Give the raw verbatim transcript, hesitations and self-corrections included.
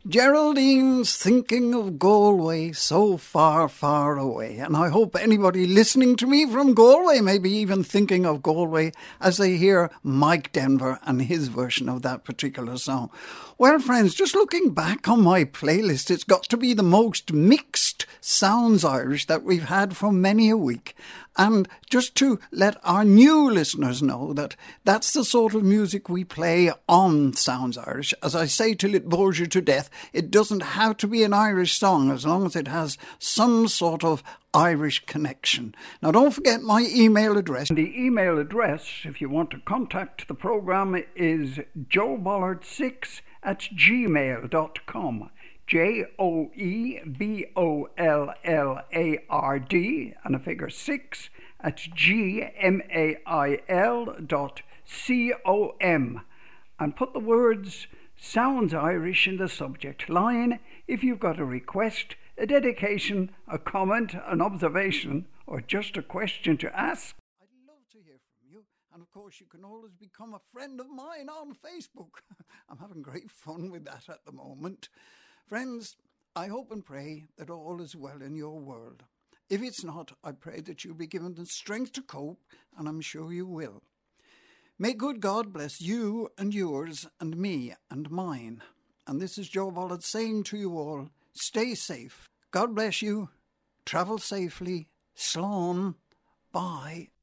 Geraldine's thinking of Galway, so far, far away. And I hope anybody listening to me from Galway may be even thinking of Galway as they hear Mike Denver and his version of that particular song. Well, friends, just looking back on my playlist, it's got to be the most mixed Sounds Irish that we've had for many a week. And just to let our new listeners know that that's the sort of music we play on Sounds Irish. As I say till it bores you to death, it doesn't have to be an Irish song as long as it has some sort of Irish connection. Now, don't forget my email address. The email address, if you want to contact the programme, is joe bollard six at gmail dot com. J O E B O L L A R D and a figure six at G M A I L dot C O M. And put the words Sounds Irish in the subject line if you've got a request, a dedication, a comment, an observation, or just a question to ask. I'd love to hear from you. And of course, you can always become a friend of mine on Facebook. I'm having great fun with that at the moment. Friends, I hope and pray that all is well in your world. If it's not, I pray that you'll be given the strength to cope, and I'm sure you will. May good God bless you and yours and me and mine. And this is Joe Bollard saying to you all, stay safe. God bless you. Travel safely. Slán. Bye.